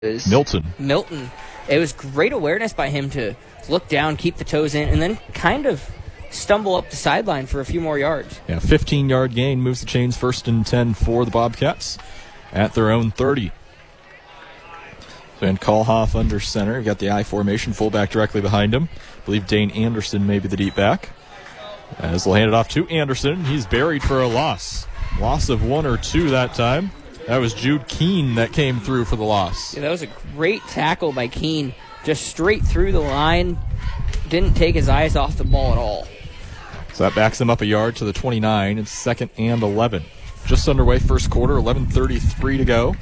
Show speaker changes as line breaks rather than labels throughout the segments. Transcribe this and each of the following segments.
Milton. It was great awareness by him to look down, keep the toes in, and then kind of stumble up the sideline for a few more yards.
Yeah, 15-yard gain moves the chains, 1st and 10 for the Bobcats at their own 30. Van Kalhoff under center. You've got the I formation, fullback directly behind him. I believe Dane Anderson may be the deep back. As they'll hand it off to Anderson, he's buried for a loss. Loss of 1 or 2 that time. That was Jude Keene that came through for the loss.
Yeah, that was a great tackle by Keene. Just straight through the line. Didn't take his eyes off the ball at all.
So that backs him up a yard to the 29. It's 2nd and 11. Just underway first quarter, 11:33 to go.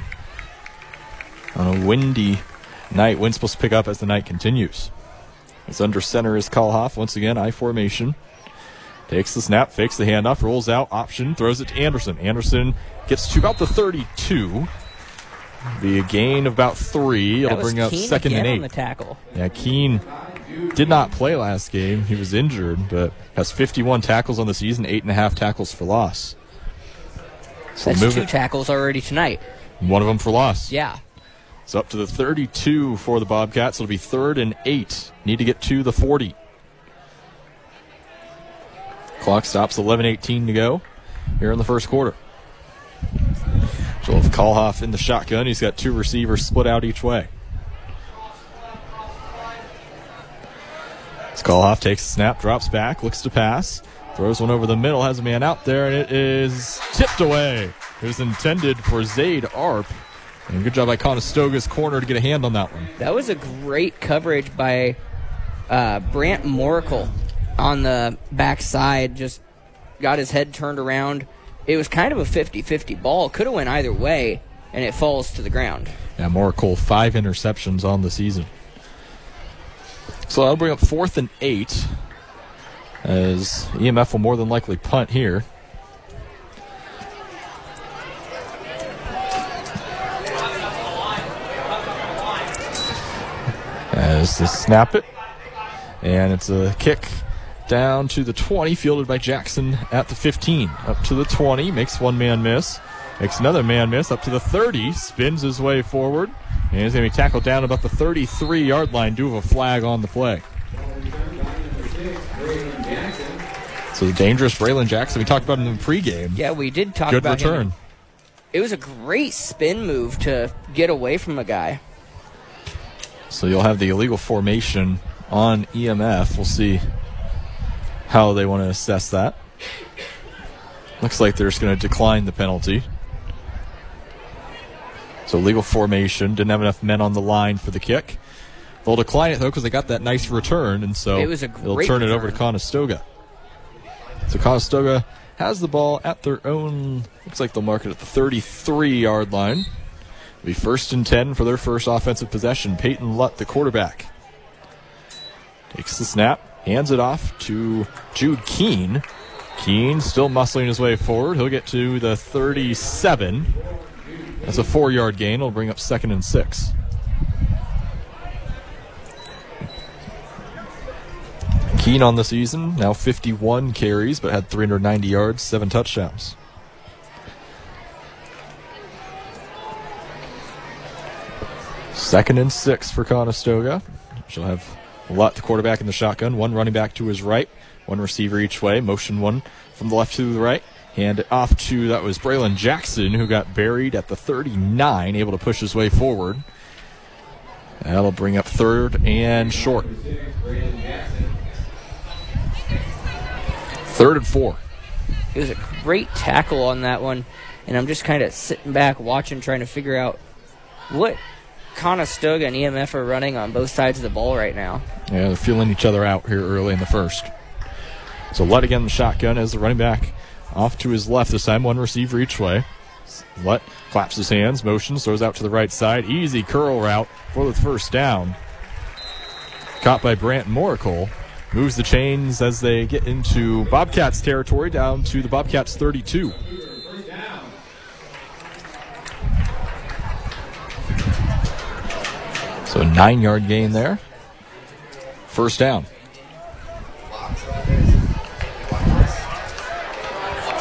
On a windy night, wind's supposed to pick up as the night continues. As under center is Kalhoff. Once again, I formation. Takes the snap, fakes the handoff, rolls out, option, throws it to Anderson. Anderson gets to about the 32. Be a gain of about 3. It'll bring up
Keene
2nd and 8.
On the tackle.
Yeah, Keene did not play last game. He was injured, but has 51 tackles on the season, 8.5 tackles for loss. So
that's 2 tackles already tonight.
One of them for loss.
Yeah.
It's up to the 32 for the Bobcats. It'll be 3rd and 8. Need to get to the 40. Clock stops, 11:18 to go here in the first quarter. So with Kalhoff in the shotgun, he's got 2 receivers split out each way. As Kalhoff takes the snap, drops back, looks to pass, throws one over the middle, has a man out there, and it is tipped away. It was intended for Zaid Arp. And good job by Conestoga's corner to get a hand on that one.
That was a great coverage by Brant Moracle on the backside. Just got his head turned around. It was kind of a 50-50 ball. Could have went either way, and it falls to the ground.
Yeah, Moracle, 5 interceptions on the season. So that'll bring up 4th and 8, as EMF will more than likely punt here. As they snap it, and it's a kick down to the 20, fielded by Jackson at the 15. Up to the 20, makes one man miss, makes another man miss, up to the 30, spins his way forward, and he's going to be tackled down about the 33-yard line due to a flag on the play. So the dangerous Braylon Jackson, we talked about him in the pregame.
Yeah, we did talk
about
him.
Good return.
It was a great spin move to get away from a guy.
So you'll have the illegal formation on EMF. We'll see how they want to assess that. Looks like they're just going to decline the penalty. So legal formation. Didn't have enough men on the line for the kick. They'll decline it, though, because they got that nice return, and so they'll turn it over to Conestoga. So Conestoga has the ball at their own, looks like they'll mark it at the 33-yard line. It'll be 1st and 10 for their first offensive possession. Peyton Lutt, the quarterback, takes the snap, hands it off to Jude Keene. Keene still muscling his way forward. He'll get to the 37. That's a 4-yard gain. It'll bring up 2nd and 6. Keene on the season, now 51 carries, but had 390 yards, 7 touchdowns. Second and 6 for Conestoga. She'll have Lutt, the quarterback, in the shotgun. 1 running back to his right, 1 receiver each way. Motion 1 from the left to the right. Hand it off to, that was Braylon Jackson, who got buried at the 39, able to push his way forward. That'll bring up 3rd and short. 3rd and 4.
It was a great tackle on that one, and I'm just kind of sitting back watching, trying to figure out what Conestoga and EMF are running on both sides of the ball right now.
Yeah, they're feeling each other out here early in the first. So Lutt again in the shotgun as the running back off to his left this time, 1 receiver each way. Lutt claps his hands, motions, throws out to the right side. Easy curl route for the first down. Caught by Brant Moracle. Moves the chains as they get into Bobcats territory, down to the Bobcats 32. So a 9-yard gain there. First down.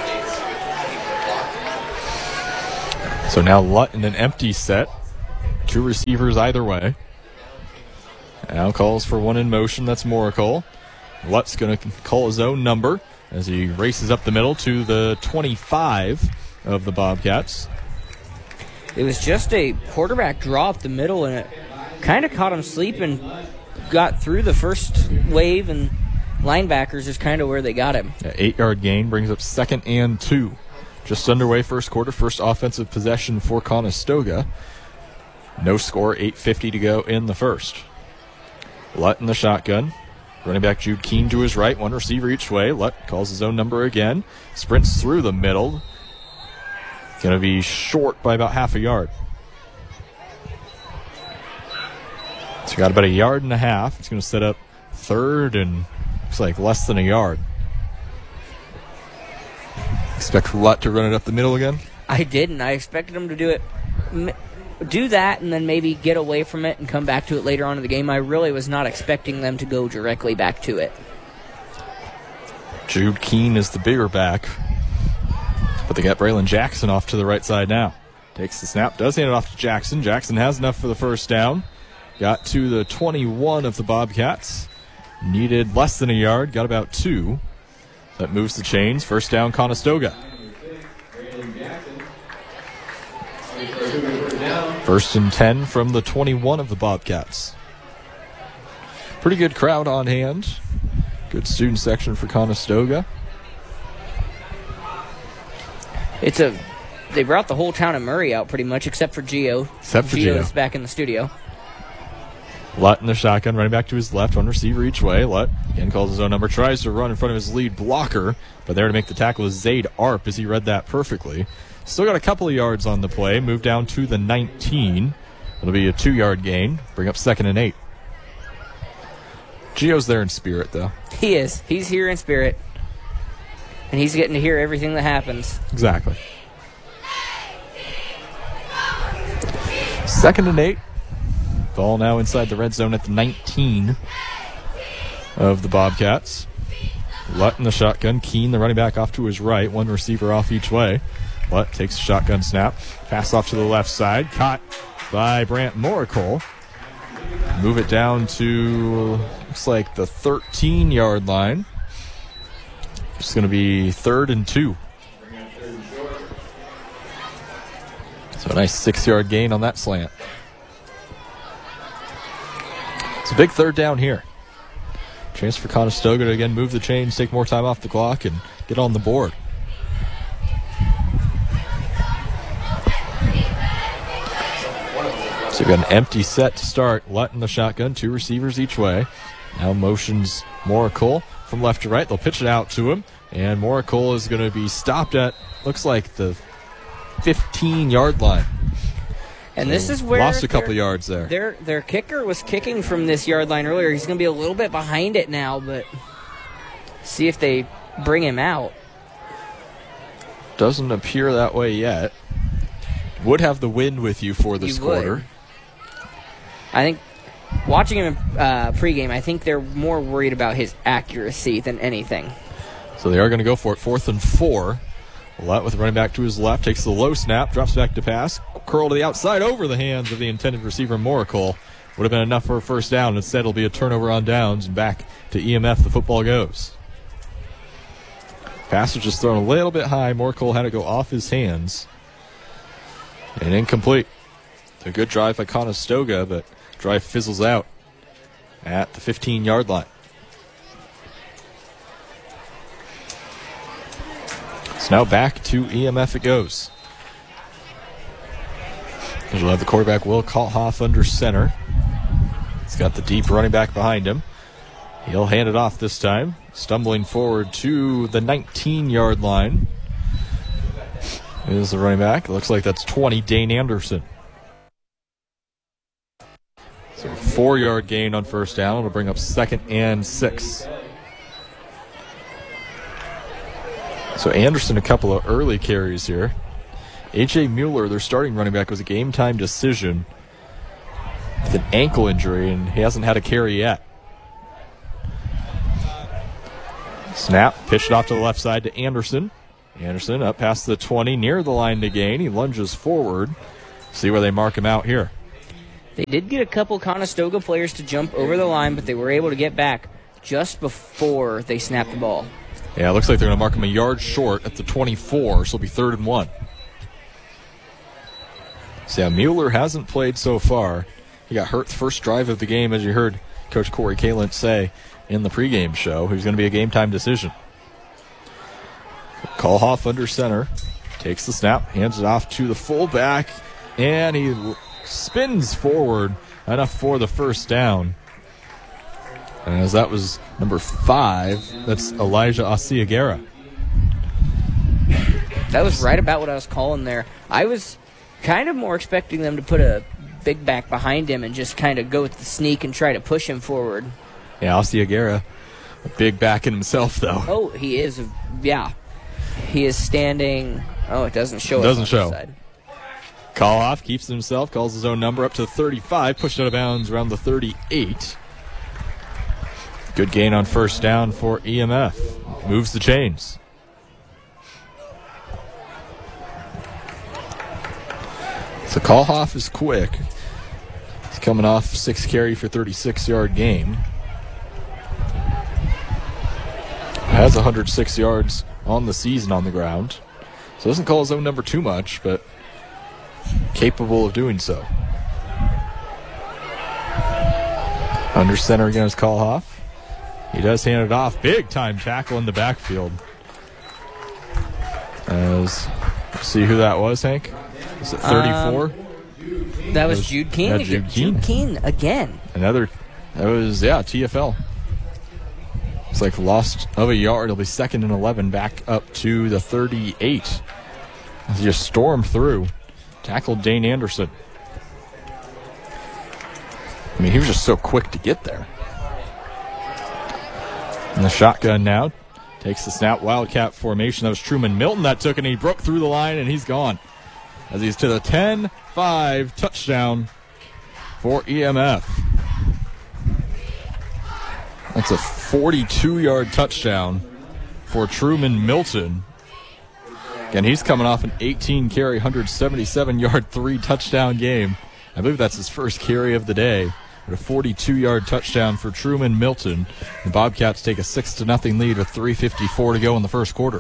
So now Lutt in an empty set. Two receivers either way. Now calls for one in motion. That's Moracle. Lutt's going to call his own number as he races up the middle to the 25 of the Bobcats.
It was just a quarterback draw up the middle, and it kind of caught him sleeping. Got through the first wave, and linebackers is kind of where they got him.
An 8-yard gain brings up 2nd and 2. Just underway first quarter, first offensive possession for Conestoga. No score, 8:50 to go in the first. Lutt in the shotgun. Running back Jude Keene to his right, one receiver each way. Lutt calls his own number again. Sprints through the middle. Going to be short by about half a yard. So got about 1.5 yards. It's going to set up third and looks like less than a yard. Expect Lutt to run it up the middle again?
I didn't. I expected him to do that and then maybe get away from it and come back to it later on in the game. I really was not expecting them to go directly back to it.
Jude Keene is the bigger back. But they got Braylon Jackson off to the right side now. Takes the snap, does hand it off to Jackson. Jackson has enough for the first down. Got to the 21 of the Bobcats. Needed less than a yard, got about 2. That moves the chains. First down, Conestoga. First and 10 from the 21 of the Bobcats. Pretty good crowd on hand. Good student section for Conestoga.
They brought the whole town of Murray out pretty much, except for Gio. Gio's back in the studio.
Lutt in the shotgun, running back to his left, one receiver each way. Lutt again calls his own number, tries to run in front of his lead blocker, but there to make the tackle is Zaid Arp as he read that perfectly. Still got a couple of yards on the play, move down to the 19. It'll be a 2-yard gain, bring up 2nd and 8. Gio's there in spirit, though.
He is. He's here in spirit. And he's getting to hear everything that happens.
Exactly. 2nd and 8. Ball now inside the red zone at the 19 of the Bobcats. Lutt in the shotgun. Keene, the running back, off to his right. One receiver off each way. Lutt takes a shotgun snap. Pass off to the left side. Caught by Brant Moracle. Move it down to, looks like, the 13-yard line. It's going to be 3rd and 2. So a nice 6-yard gain on that slant. It's a big third down here. Chance for Conestoga to again move the chains, take more time off the clock, and get on the board. So we've got an empty set to start. Lutt in the shotgun, 2 receivers each way. Now motions Moracle from left to right. They'll pitch it out to him, and Moracle is going to be stopped at, looks like, the 15-yard line.
And this is where
lost a couple yards there.
Their kicker was kicking from this yard line earlier. He's going to be a little bit behind it now, but see if they bring him out.
Doesn't appear that way yet. Would have the wind with you for this quarter.
I think watching him pregame, I think they're more worried about his accuracy than anything.
So they are going to go for it. 4th and 4. Lutt with the running back to his left, takes the low snap, drops back to pass, curl to the outside over the hands of the intended receiver, Moracle. Would have been enough for a first down. Instead, it'll be a turnover on downs, and back to EMF the football goes. Pass was just thrown a little bit high. Moracle had to go off his hands. And incomplete. A good drive by Conestoga, but drive fizzles out at the 15-yard line. So now back to EMF it goes. We'll have the quarterback, Will Kalthoff, under center. He's got the deep running back behind him. He'll hand it off this time. Stumbling forward to the 19-yard line is the running back. It looks like that's 20, Dane Anderson. So 4-yard gain on first down. It'll bring up 2nd and 6. So Anderson, a couple of early carries here. A.J. Mueller, their starting running back, was a game-time decision with an ankle injury, and he hasn't had a carry yet. Snap, pitched off to the left side to Anderson. Anderson up past the 20, near the line to gain. He lunges forward. See where they mark him out here.
They did get a couple Conestoga players to jump over the line, but they were able to get back just before they snapped the ball.
Yeah, it looks like they're going to mark him a yard short at the 24, so it'll be 3rd and 1. So yeah, Mueller hasn't played so far. He got hurt the first drive of the game, as you heard Coach Corey Kalent say in the pregame show. He's going to be a game-time decision. Kohlhoff under center. Takes the snap, hands it off to the fullback, and he spins forward enough for the first down. And as that was number 5, that's Elijah Asiagera.
That was right about what I was calling there. I was kind of more expecting them to put a big back behind him and just kind of go with the sneak and try to push him forward.
Yeah, Asiagera, a big back in himself, though.
Oh, he is. Yeah. He is standing. Oh, it doesn't show.
It doesn't show. Kohlhoff keeps himself, calls his own number up to 35, pushed out of bounds around the 38. Good gain on first down for EMF. Moves the chains. So Kohlhoff is quick. He's coming off 6 carry for 36-yard game. Has 106 yards on the season on the ground. So doesn't call his own number too much, but capable of doing so. Under center again is Kohlhoff. He does hand it off. Big time tackle in the backfield. As see who that was, Hank? Was it 34?
That was Jude Keene.
Jude Keene.
Jude Keene again.
That was TFL. It's like lost of a yard. It'll be 2nd and 11 back up to the 38. As he just stormed through. Tackled Dane Anderson. I mean, he was just so quick to get there. And the shotgun now takes the snap. Wildcat formation. That was Truman Milton that took it, and he broke through the line, and he's gone. As he's to the 10-5 touchdown for EMF. That's a 42-yard touchdown for Truman Milton. Again, he's coming off an 18-carry, 177-yard, 3-touchdown game. I believe that's his first carry of the day. But a 42-yard touchdown for Truman Milton. The Bobcats take a 6-0 lead with 3:54 to go in the first quarter.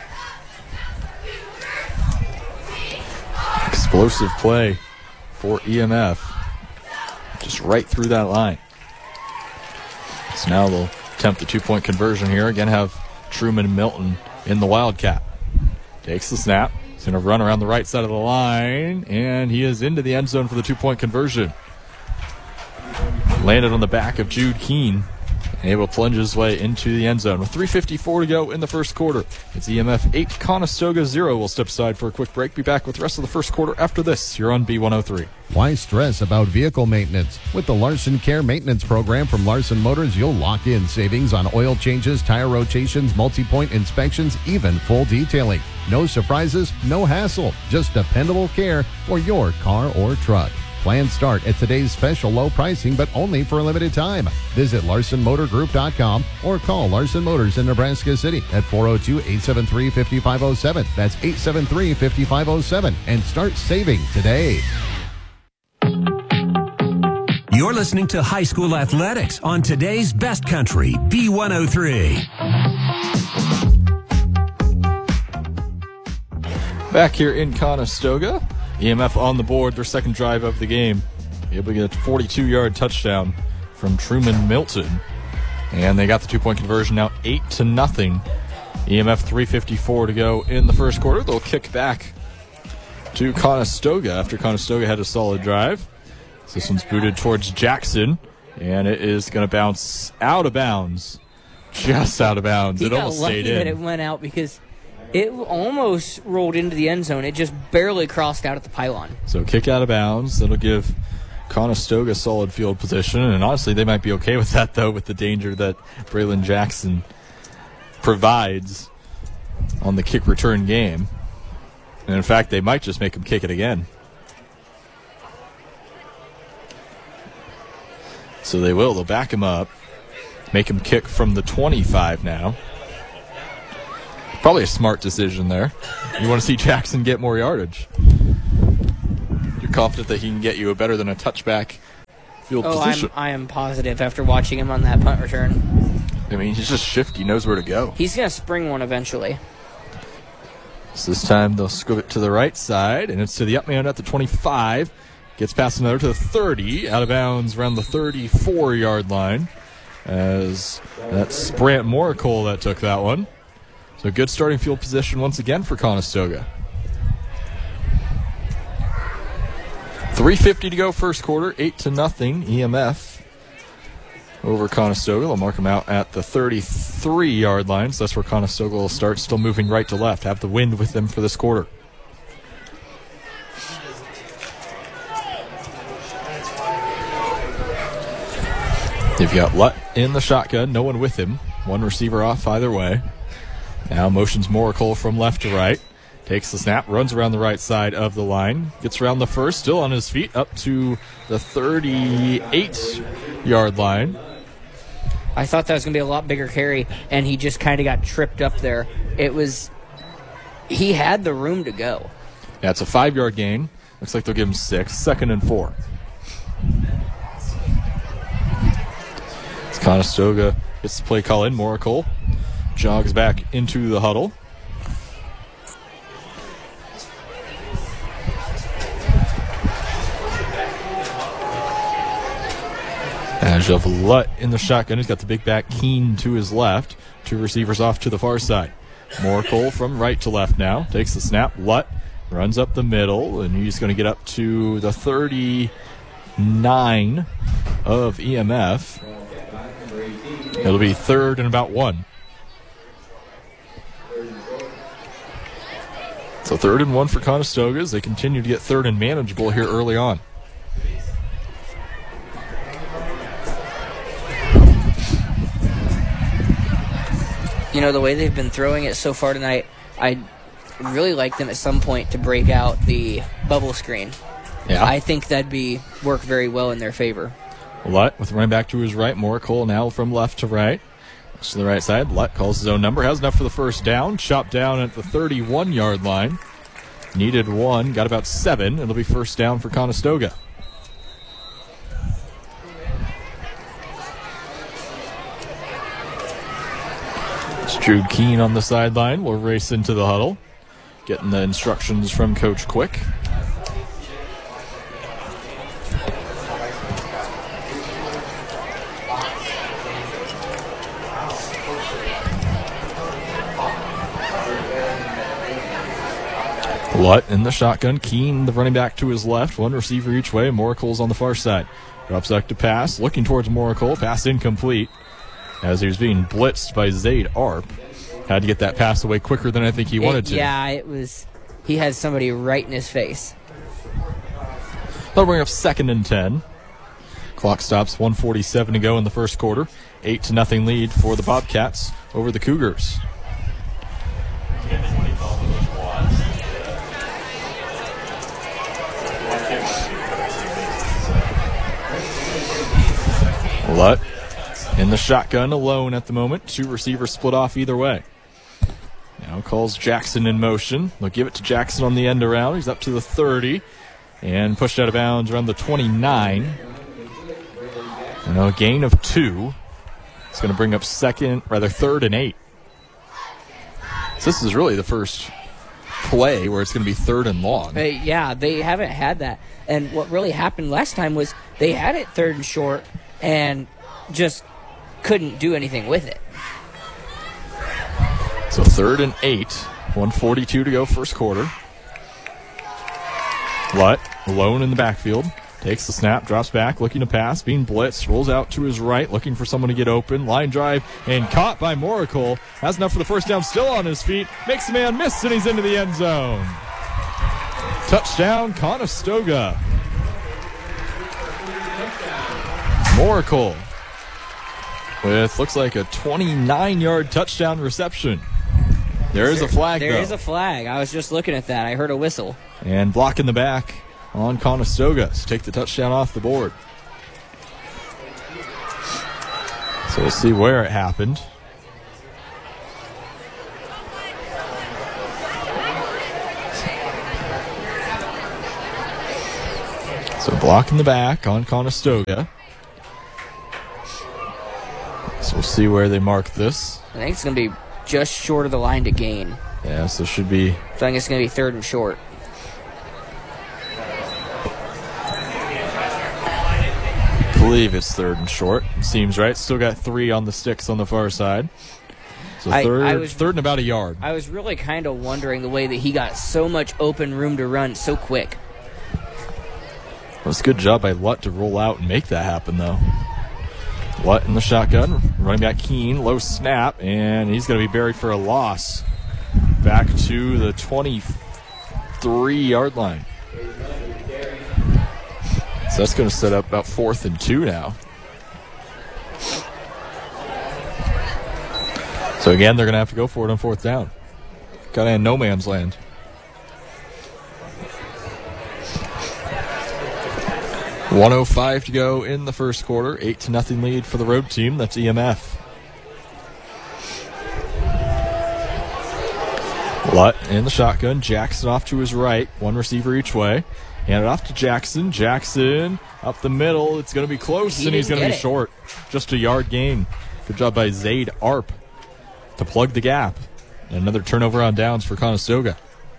Explosive play for EMF. Just right through that line. So now they'll attempt the 2-point conversion here. Again, have Truman Milton in the Wildcat. Takes the snap. He's going to run around the right side of the line, and he is into the end zone for the 2-point conversion. Landed on the back of Jude Keene, and able to plunge his way into the end zone. With 3:54 to go in the first quarter, it's EMF 8, Conestoga 0. We'll step aside for a quick break. Be back with the rest of the first quarter after this. You're on B103.
Why stress about vehicle maintenance? With the Larson Care Maintenance Program from Larson Motors, you'll lock in savings on oil changes, tire rotations, multi-point inspections, even full detailing. No surprises, no hassle, just dependable care for your car or truck. Plans start at today's special low pricing, but only for a limited time. Visit LarsonMotorGroup.com or call Larson Motors in Nebraska City at 402-873-5507. That's 873-5507, and start saving today.
You're listening to High School Athletics on today's Best Country, B103.
Back here in Conestoga. EMF on the board, their second drive of the game. Able to get a 42-yard touchdown from Truman Milton. And they got the 2-point conversion now 8-0. EMF 3:54 to go in the first quarter. They'll kick back to Conestoga after Conestoga had a solid drive. So this one's booted towards Jackson, and it is going to bounce out of bounds. Just out of bounds. It almost stayed in.
That it went out because it almost rolled into the end zone. It just barely crossed out at the pylon.
So kick out of bounds. That'll give Conestoga solid field position. And honestly, they might be okay with that, though, with the danger that Braylon Jackson provides on the kick return game. And in fact, they might just make him kick it again. So they will. They'll back him up. Make him kick from the 25 now. Probably a smart decision there. You want to see Jackson get more yardage. Your confident that he can get you a better than a touchback field position.
I am positive after watching him on that punt return.
I mean, he's just shifty. He knows where to go.
He's going to spring one eventually.
So this time they'll scoop it to the right side, and it's to the up man at the 25. Gets past another to the 30, out of bounds around the 34-yard line. As that's Brant Moracle that took that one. So good starting field position once again for Conestoga. 3:50 to go first quarter, 8-0 EMF over Conestoga. They'll mark them out at the 33-yard line, so that's where Conestoga will start, still moving right to left. Have the wind with them for this quarter. You've got Lutt in the shotgun, no one with him. One receiver off either way. Now motions Moracle from left to right. Takes the snap, runs around the right side of the line. Gets around the first, still on his feet, up to the 38-yard line.
I thought that was going to be a lot bigger carry, and he just kind of got tripped up there. He had the room to go.
Yeah, it's a 5-yard gain. Looks like they'll give him 6. 2nd and 4. As Conestoga gets the play call in, Moracle jogs back into the huddle. As you have Lutt in the shotgun, he's got the big back Keen to his left. 2 receivers off to the far side. Moracle from right to left now. Takes the snap. Lutt runs up the middle, and he's going to get up to the 39 of EMF. It'll be 3rd and about 1. So 3rd and 1 for Conestoga as they continue to get 3rd and manageable here early on.
You know, the way they've been throwing it so far tonight, I'd really like them at some point to break out the bubble screen.
Yeah.
I think that'd work very well in their favor.
Lutt with running back to his right. Moracle now from left to right. Looks to the right side. Lutt calls his own number. Has enough for the first down. Chopped down at the 31-yard line. Needed 1. Got about 7. It'll be first down for Conestoga. It's Jude Keene on the sideline. We'll race into the huddle. Getting the instructions from Coach Quick. Lutt in the shotgun. Keene, the running back, to his left. 1 receiver each way. Moracle's on the far side. Drops back to pass. Looking towards Moracle. Pass incomplete as he was being blitzed by Zaid Arp. Had to get that pass away quicker than I think he wanted to.
Yeah, it was. He had somebody right in his face.
They'll bring up 2nd and 10. Clock stops. 1:47 to go in the first quarter. 8-0 lead for the Bobcats over the Cougars. Lutt in the shotgun alone at the moment. 2 receivers split off either way. Now calls Jackson in motion. They'll give it to Jackson on the end around. He's up to the 30 and pushed out of bounds around the 29. And a gain of 2. It's going to bring up 3rd and 8. So this is really the first play where it's going to be 3rd and long.
Yeah, they haven't had that. And what really happened last time was they had it 3rd and short and just couldn't do anything with it.
So 3rd and 8. 1:42 to go first quarter. Lutt alone in the backfield. Takes the snap, drops back, looking to pass, being blitzed, rolls out to his right, looking for someone to get open. Line drive, and caught by Moracle. Has enough for the first down, still on his feet. Makes the man miss, and he's into the end zone. Touchdown, Conestoga. Moracle with, looks like a 29-yard touchdown reception. There is a flag, though.
There is a flag. I was just looking at that. I heard a whistle.
And blocking the back on Conestoga to take the touchdown off the board. So we'll see where it happened. Block in the back on Conestoga. So we'll see where they mark this.
I think it's going to be just short of the line to gain.
Yeah, so it should be...
I think it's going to be 3rd and short.
I believe it's 3rd and short. Seems right. Still got 3 on the sticks on the far side. So third and about a yard.
I was really kind of wondering the way that he got so much open room to run so quick.
Well, it's a good job by Lutt to roll out and make that happen, though. Lutt in the shotgun. Running back Keene. Low snap. And he's going to be buried for a loss. Back to the 23-yard line. So that's going to set up about 4th and 2 now. So again, they're going to have to go for it on 4th down. Got in no man's land. .105 to go in the first quarter. 8-0 lead for the road team. That's EMF. Lutt in the shotgun. Jackson off to his right. 1 receiver each way. Hand it off to Jackson. Jackson up the middle. It's going to be close, and he's going to be short. Just a yard gain. Good job by Zaid Arp to plug the gap. And another turnover on downs for Conestoga.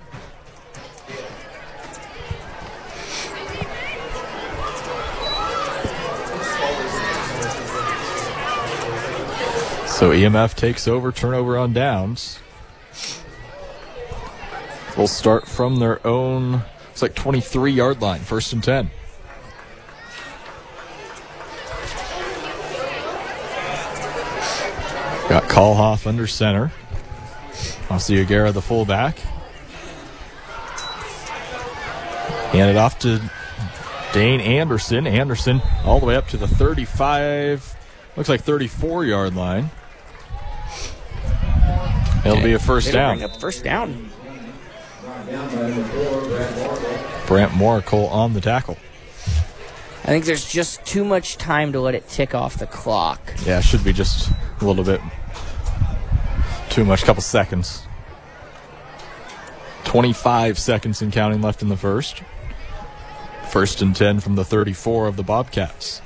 So EMF takes over, turnover on downs. We'll start from their own, it's like 23-yard line, 1st and 10. Got Kalhoff under center. Asiagera, the fullback. Hand it off to Dane Anderson. Anderson all the way up to the 35, looks like 34-yard line. It'll be a first down.
Bring up first down.
Brant Moracle on the tackle.
I think there's just too much time to let it tick off the clock.
Yeah, it should be just a little bit too much, couple seconds. 25 seconds and counting left in the first. 1st and 10 from the 34 of the Bobcats.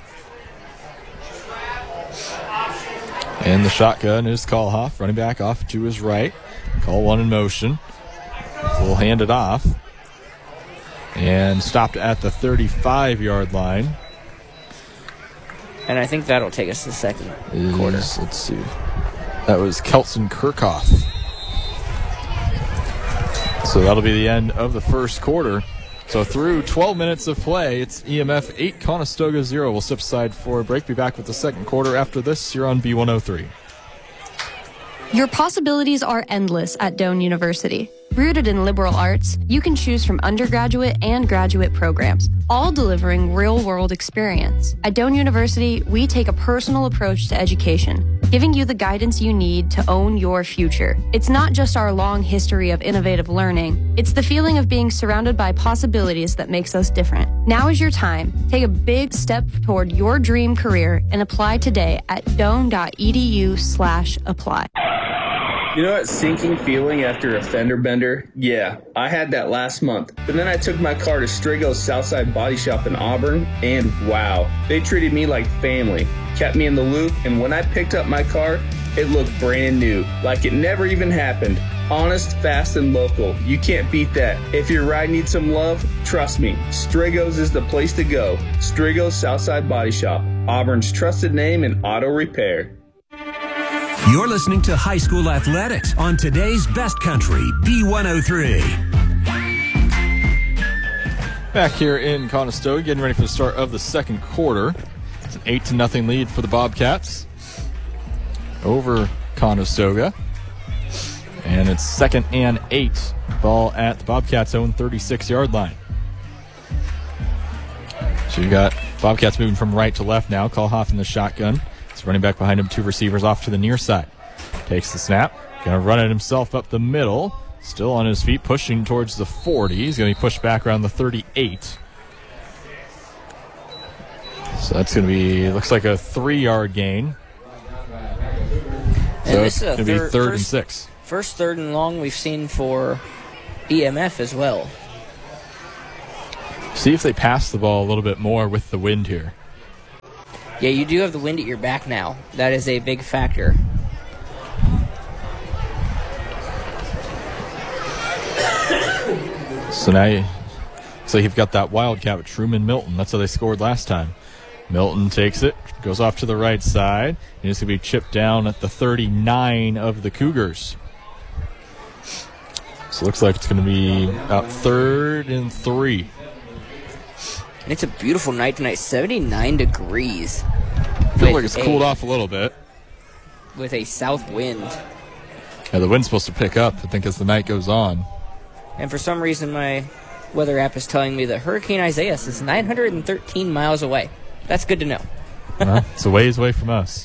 And the shotgun is Kalhoff, running back off to his right. Call 1 in motion. We'll hand it off. And stopped at the 35-yard line.
And I think that'll take us to the second quarter.
Let's see. That was Kelson Kirchhoff. So that'll be the end of the first quarter. So through 12 minutes of play, it's EMF 8, Conestoga 0. We'll step aside for a break. Be back with the second quarter after this. You're on B103.
Your possibilities are endless at Doane University. Rooted in liberal arts, you can choose from undergraduate and graduate programs, all delivering real-world experience. At Doane University, we take a personal approach to education, giving you the guidance you need to own your future. It's not just our long history of innovative learning, it's the feeling of being surrounded by possibilities that makes us different. Now is your time. Take a big step toward your dream career and apply today at doane.edu/apply.
You know that sinking feeling after a fender bender? Yeah, I had that last month. But then I took my car to Strigo's Southside Body Shop in Auburn, and wow, they treated me like family, kept me in the loop, and when I picked up my car, it looked brand new, like it never even happened. Honest, fast, and local. You can't beat that. If your ride needs some love, trust me, Strigo's is the place to go. Strigo's Southside Body Shop, Auburn's trusted name in auto repair.
You're listening to High School Athletics on today's Best Country, B103.
Back here in Conestoga, getting ready for the start of the second quarter. It's an 8-0 lead for the Bobcats over Conestoga. And it's 2nd and 8. Ball at the Bobcats' own 36-yard line. So you got Bobcats moving from right to left now. Kalhoff in the shotgun. Running back behind him, 2 receivers off to the near side. Takes the snap. Going to run it himself up the middle. Still on his feet, pushing towards the 40. He's going to be pushed back around the 38. So that's going to be, looks like a 3-yard gain. So it's going to be 3rd and 6.
First 3rd and long we've seen for EMF as well.
See if they pass the ball a little bit more with the wind here.
Yeah, you do have the wind at your back now. That is a big factor.
So now you've got that Wildcat with Truman Milton. That's how they scored last time. Milton takes it, goes off to the right side, and it's going to be chipped down at the 39 of the Cougars. So it looks like it's going to be about 3rd and 3.
And it's a beautiful night tonight, 79 degrees.
Feels like it's cooled off a little bit.
With a south wind.
Yeah, the wind's supposed to pick up, I think, as the night goes on.
And for some reason, my weather app is telling me that Hurricane Isaias is 913 miles away. That's good to know.
Well, it's a ways away from us.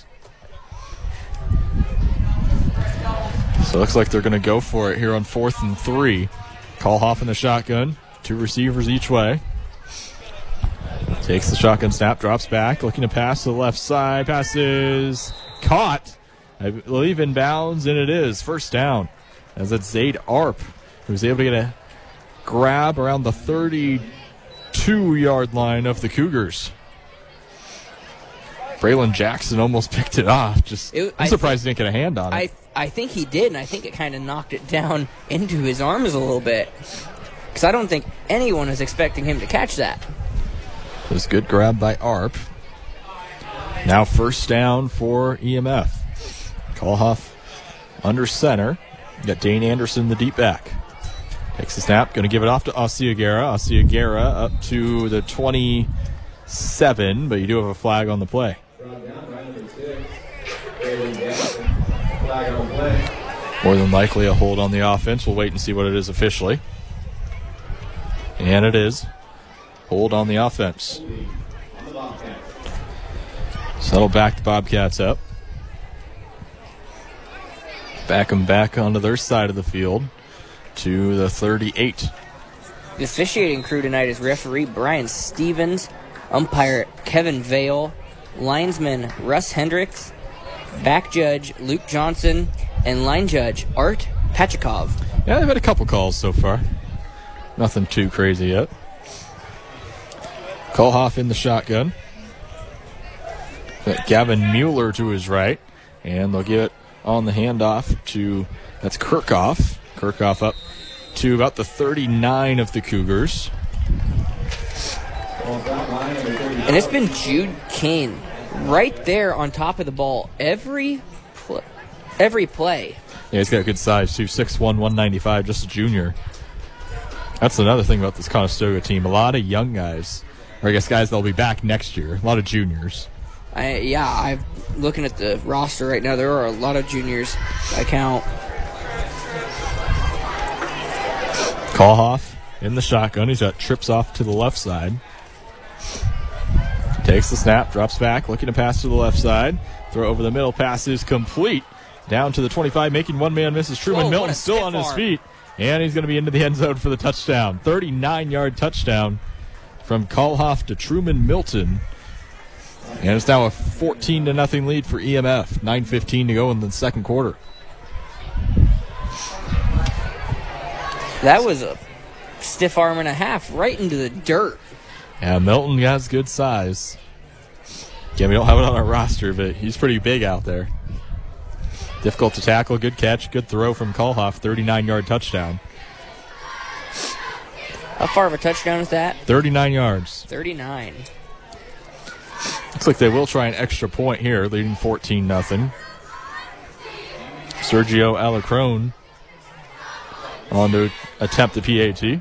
So it looks like they're going to go for it here on 4th and 3. Kohlhoff in the shotgun. 2 receivers each way. Takes the shotgun snap, drops back, looking to pass to the left side. Passes caught, I believe, in bounds, and it is first down. As it's Zade Arp, who's able to get a grab around the 32-yard line of the Cougars. Braylon Jackson almost picked it off. I'm surprised he didn't get a hand on it.
I think he did, and I think it kind of knocked it down into his arms a little bit. Because I don't think anyone is expecting him to catch that.
It was a good grab by Arp. Now first down for EMF. Kohlhoff under center. You got Dane Anderson, the deep back. Takes the snap, going to give it off to Asiagera. Asiagera up to the 27, but you do have a flag on the play. More than likely a hold on the offense. We'll wait and see what it is officially. And it is. Hold on the offense. Settle back the Bobcats up. Back them back onto their side of the field to the 38.
The officiating crew tonight is referee Brian Stevens, umpire Kevin Vale, linesman Russ Hendricks, back judge Luke Johnson, and line judge Art Pachikov.
Yeah, they've had a couple calls so far. Nothing too crazy yet. Kohlhoff in the shotgun. Got Gavin Mueller to his right, and they'll give it on the handoff to, that's Kirchhoff. Kirchhoff up to about the 39 of the Cougars.
And it's been Jude Kane right there on top of the ball every play.
Yeah, he's got good size too, 6'1", 195, just a junior. That's another thing about this Conestoga team. A lot of young guys, or I guess guys that'll be back next year. A lot of juniors.
I'm looking at the roster right now. There are a lot of juniors. I count.
Kohlhoff in the shotgun. He's got trips off to the left side. Takes the snap, drops back, looking to pass to the left side. Throw over the middle, pass is complete. Down to the 25, making one man miss is Truman Milton, still on his feet. And he's going to be into the end zone for the touchdown. 39-yard touchdown from Kohlhoff to Truman Milton. And it's now a 14-0 lead for EMF. 9:15 to go in the second quarter.
That was a stiff arm and a half right into the dirt.
Yeah, Milton has good size. Again, we don't have it on our roster, but he's pretty big out there. Difficult to tackle, good catch, good throw from Kohlhoff, 39-yard touchdown.
How far of a touchdown is that?
39 yards.
39.
Looks like they will try an extra point here, leading 14-0. Sergio Alacrone on to attempt the PAT.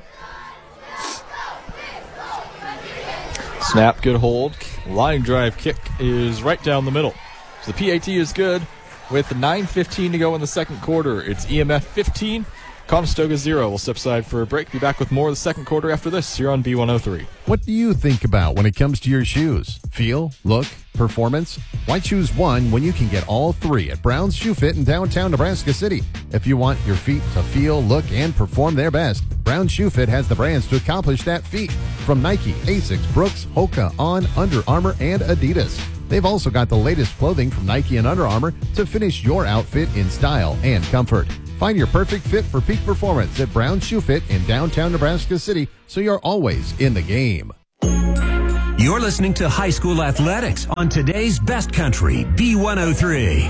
Snap, good hold. Line drive kick is right down the middle. So the PAT is good with 9:15 to go in the second quarter. It's EMF 15, Conestoga 0. We'll step aside for a break. Be back with more of the second quarter after this here on B103.
What do you think about when it comes to your shoes? Feel, look, performance? Why choose one when you can get all three at Brown's Shoe Fit in downtown Nebraska City? If you want your feet to feel, look, and perform their best, Brown's Shoe Fit has the brands to accomplish that feat. From Nike, Asics, Brooks, Hoka, On, Under Armour, and Adidas. They've also got the latest clothing from Nike and Under Armour to finish your outfit in style and comfort. Find your perfect fit for peak performance at Brown Shoe Fit in downtown Nebraska City, so you're always in the game.
You're listening to High School Athletics on today's Best Country, B103.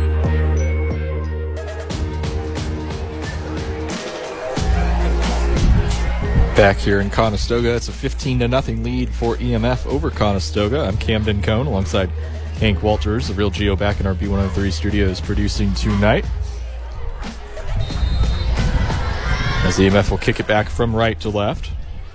Back here in Conestoga, it's a 15-0 lead for EMF over Conestoga. I'm Camden Cohn alongside Hank Walters, the Real Geo, back in our B103 studios producing tonight. As EMF will kick it back from right to left.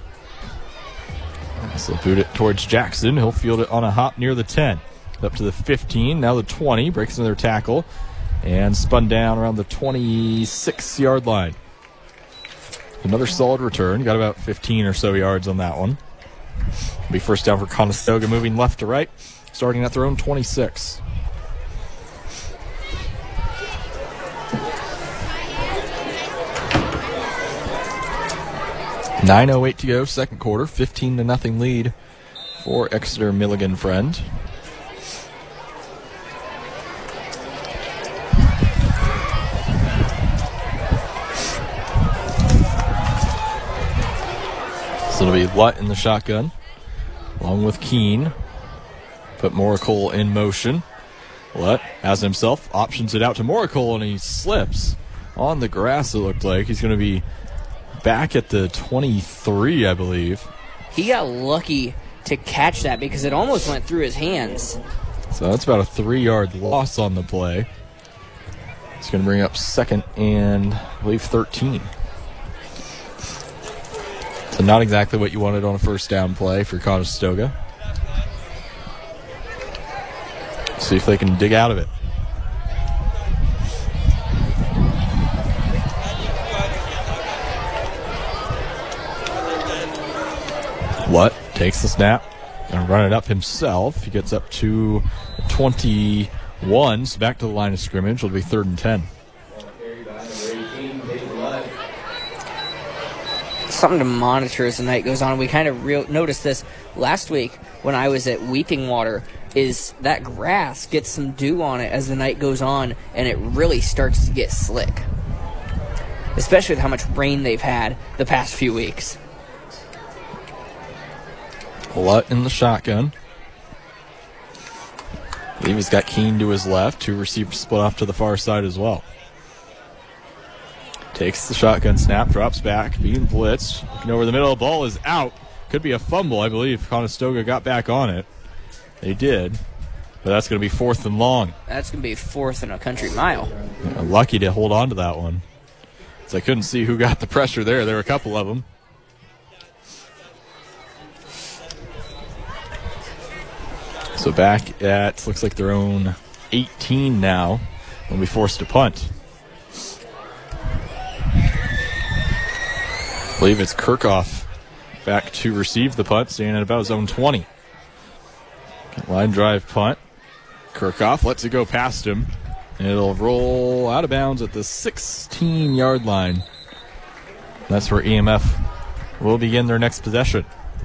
So boot it towards Jackson. He'll field it on a hop near the 10. Up to the 15, now the 20. Breaks another tackle and spun down around the 26-yard line. Another solid return. Got about 15 or so yards on that one. It'll be first down for Conestoga, moving left to right, starting at their own 26. .9:08 to go, second quarter. 15-0 lead for Exeter Milligan Friend. So it'll be Lutt in the shotgun, along with Keene. Put Morricle in motion. Lutt has himself, options it out to Morricle, and he slips on the grass, it looked like. He's going to be back at the 23, I believe.
He got lucky to catch that because it almost went through his hands.
So that's about a 3-yard loss on the play. It's going to bring up second and, I believe, 13. So not exactly what you wanted on a first down play for Conestoga. See if they can dig out of it. Lutt takes the snap and run it up himself. He gets up to 21, so back to the line of scrimmage. It'll be 3rd and 10.
Something to monitor as the night goes on. We kind of noticed this last week when I was at Weeping Water, is that grass gets some dew on it as the night goes on, and it really starts to get slick, especially with how much rain they've had the past few weeks.
Lutt in the shotgun. I believe he's got Keene to his left. 2 receivers split off to the far side as well. Takes the shotgun snap, drops back, being blitzed. Looking over the middle, the ball is out. Could be a fumble, I believe. Conestoga got back on it. They did. But that's going to be 4th and long.
That's going to be 4th and a country mile.
Yeah, lucky to hold on to that one. So I couldn't see who got the pressure there. There were a couple of them. So back at, looks like their own 18 now. They'll be forced to punt. I believe it's Kirchhoff back to receive the punt, staying at about his own 20. Line drive punt. Kirchhoff lets it go past him. And it'll roll out of bounds at the 16-yard line. That's where EMF will begin their next possession.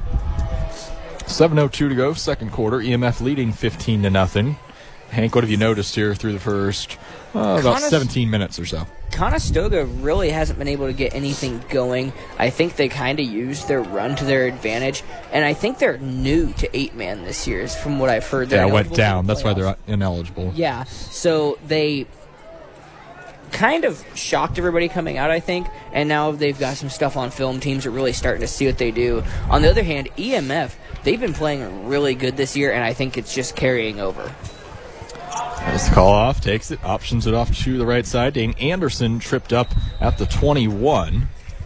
7:02 to go, second quarter. EMF leading 15-0. Hank, what have you noticed here through the first about 17 minutes or so?
Conestoga really hasn't been able to get anything going. I think they kind of used their run to their advantage, and I think they're new to 8-man this year, from what I've heard.
Yeah, it went down. That's why they're ineligible.
Yeah, so they kind of shocked everybody coming out, I think, and now they've got some stuff on film. Teams are really starting to see what they do. On the other hand, EMF, they've been playing really good this year, and I think it's just carrying over.
As the call off, takes it, options it off to the right side. Dane Anderson tripped up at the 21.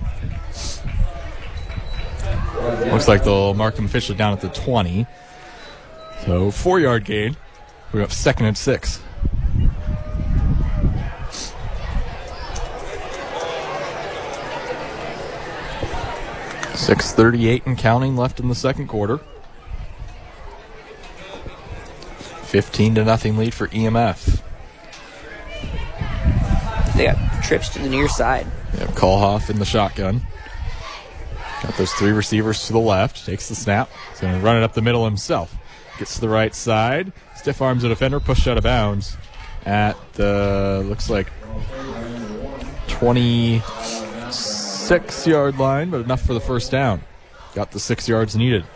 Looks like they'll mark him officially down at the 20. So 4-yard gain. We're up 2nd and 6. .638 and counting left in the second quarter. 15-0 lead for EMF.
They got trips to the near side.
Yeah, Kalhoff in the shotgun. Got those 3 receivers to the left. Takes the snap. He's going to run it up the middle himself. Gets to the right side. Stiff arms the defender. Pushed out of bounds at the, looks like, 26-yard line, but enough for the first down. Got the 6 yards needed.